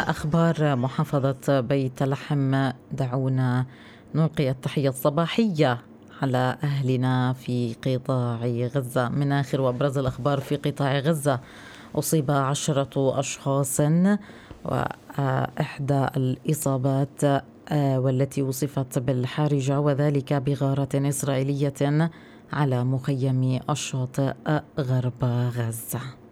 أخبار محافظة بيت لحم، دعونا نلقي التحية الصباحية على أهلنا في قطاع غزة. من آخر وأبرز الأخبار في قطاع غزة: أصيب 10 أشخاص، وإحدى الإصابات والتي وصفت بالحارجة، وذلك بغارة إسرائيلية على مخيم الشاطئ غرب غزة.